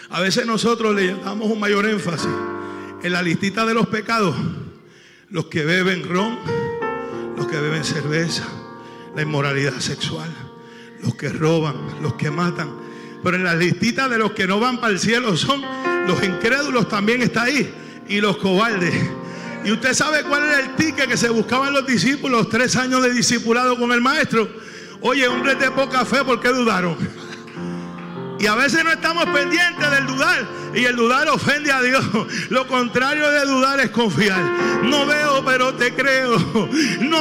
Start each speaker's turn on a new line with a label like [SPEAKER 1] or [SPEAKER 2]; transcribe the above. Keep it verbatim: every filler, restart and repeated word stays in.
[SPEAKER 1] A veces nosotros le damos un mayor énfasis en la listita de los pecados. Los que beben ron, los que beben cerveza, la inmoralidad sexual, los que roban, los que matan. Pero en la listita de los que no van para el cielo son los incrédulos, también está ahí, y los cobardes. Y usted sabe cuál era el ticket que se buscaban los discípulos, tres años de discipulado con el maestro. Oye, hombres de poca fe, ¿por qué dudaron? Y a veces no estamos pendientes del dudar, y el dudar ofende a Dios. Lo contrario de dudar es confiar. No veo, pero te creo. No